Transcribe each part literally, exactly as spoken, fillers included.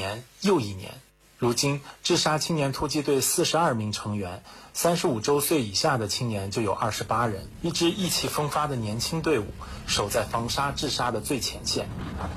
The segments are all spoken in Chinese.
年又一年。如今，治沙青年突击队四十二名成员，三十五周岁以下的青年就有二十八人，一支意气风发的年轻队伍，守在防沙治沙的最前线。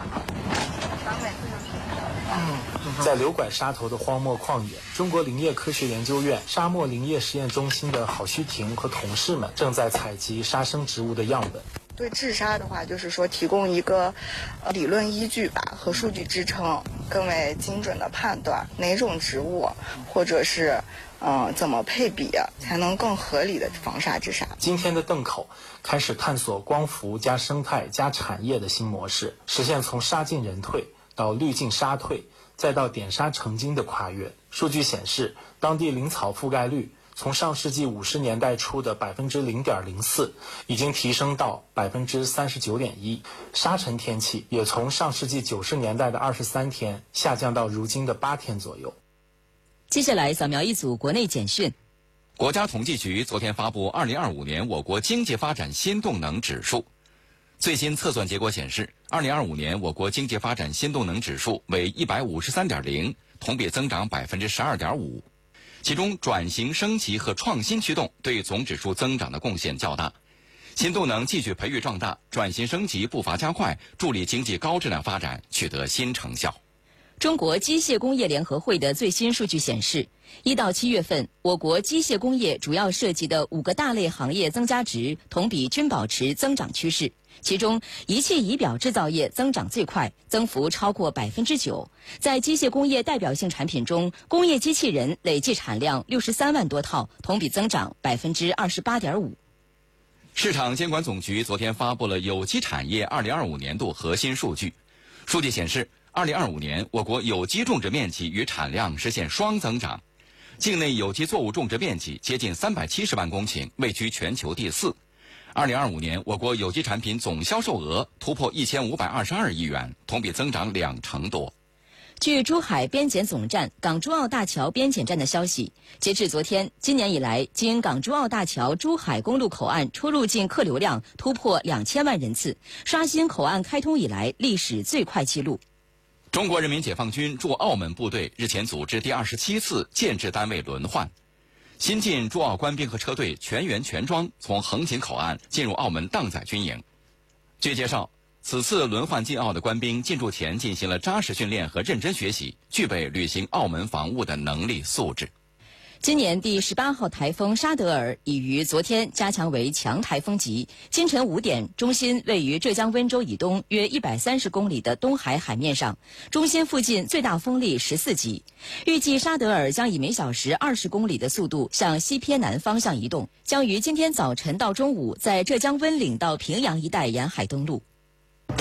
在流拐沙头的荒漠旷野，中国林业科学研究院沙漠林业实验中心的郝旭婷和同事们正在采集沙生植物的样本。 对治沙的话，就是说提供一个呃理论依据吧和数据支撑，更为精准的判断哪种植物或者是嗯、呃、怎么配比才能更合理的防沙治沙。 今天的邓口开始探索光伏加生态加产业的新模式，实现从沙进人退到绿进沙退，再到点沙成金的跨越。数据显示，当地林草覆盖率从上世纪五十年代初的百分之零点零四，已经提升到百分之三十九点一。沙尘天气也从上世纪九十年代的二十三天下降到如今的八天左右。 接下来扫描一组国内简讯。 国家统计局昨天发布二零二五年我国经济发展新动能指数。最新测算结果显示，二零二五年我国经济发展新动能指数为一百五十三点零，同比增长百分之十二点五。其中，转型升级和创新驱动对总指数增长的贡献较大。新动能继续培育壮大，转型升级步伐加快，助力经济高质量发展取得新成效。 中国机械工业联合会的最新数据显示，一到七月份，我国机械工业主要涉及的五个大类行业增加值同比均保持增长趋势。其中，仪器仪表制造业增长最快，增幅超过百分之九。在机械工业代表性产品中，工业机器人累计产量六十三万多套，同比增长百分之二十八点五。 市场监管总局昨天发布了有机产业二零二五年度核心数据。数据显示，二零二五年我国有机种植面积与产量实现双增长，境内有机作物种植面积接近三百七十万公顷，位居全球第四。二零二五年，我国有机产品总销售额突破一千五百二十二亿元，同比增长两成多。 据珠海边检总站港珠澳大桥边检站的消息，截至昨天，今年以来，经港珠澳大桥珠海公路口岸出入境客流量突破两千万人次，刷新口岸开通以来历史最快纪录。 中国人民解放军驻澳门部队日前组织第二十七次建制单位轮换。新进驻澳官兵和车队全员全装从横琴口岸进入澳门荡载军营。据介绍，此次轮换进澳的官兵进驻前进行了扎实训练和认真学习，具备履行澳门防务的能力素质。 今年第十八号台风沙德尔已于昨天加强为强台风级，清晨五点，中心位于浙江温州以东约一百三十公里的东海海面上，中心附近最大风力十四级。预计沙德尔将以每小时二十公里的速度向西偏南方向移动，将于今天早晨到中午在浙江温岭到平阳一带沿海登陆。 您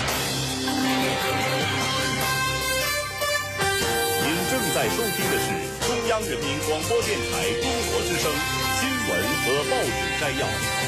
正在收听的是中央人民广播电台中国之声新闻和报纸摘要。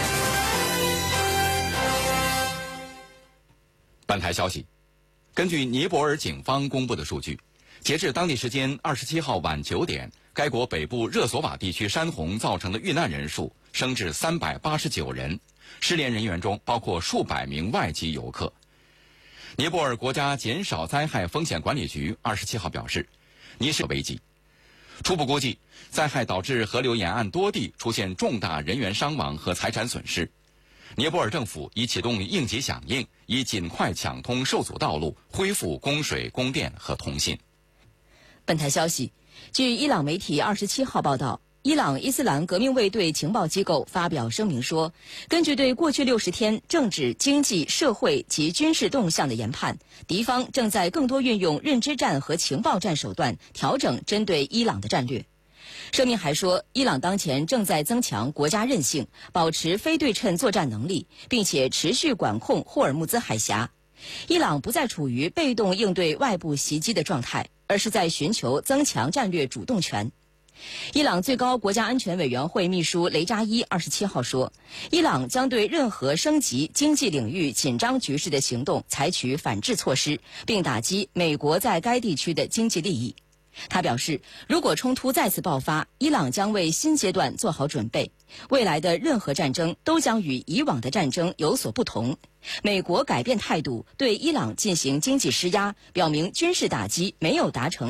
本台消息，根据尼泊尔警方公布的数据，截至当地时间二十七号晚九点，该国北部热索瓦地区山洪造成的遇难人数升至三百八十九人，失联人员中包括数百名外籍游客。尼泊尔国家减少灾害风险管理局二十七号表示，尼是危机。初步估计，灾害导致河流沿岸多地出现重大人员伤亡和财产损失。尼泊尔政府已启动应急响应，以尽快抢通受阻道路，恢复供水、供电和通信。 本台消息，据伊朗媒体二十七号报道，伊朗伊斯兰革命卫队情报机构发表声明说，根据对过去六十天政治、经济、社会及军事动向的研判，敌方正在更多运用认知战和情报战手段，调整针对伊朗的战略。声明还说，伊朗当前正在增强国家韧性，保持非对称作战能力，并且持续管控霍尔木兹海峡。伊朗不再处于被动应对外部袭击的状态，而是在寻求增强战略主动权。伊朗最高国家安全委员会秘书雷扎伊二十七号说，伊朗将对任何升级经济领域紧张局势的行动采取反制措施，并打击美国在该地区的经济利益。他表示，如果冲突再次爆发，伊朗将为新阶段做好准备。未来的任何战争都将与以往的战争有所不同。美国改变态度，对伊朗进行经济施压，表明军事打击没有达成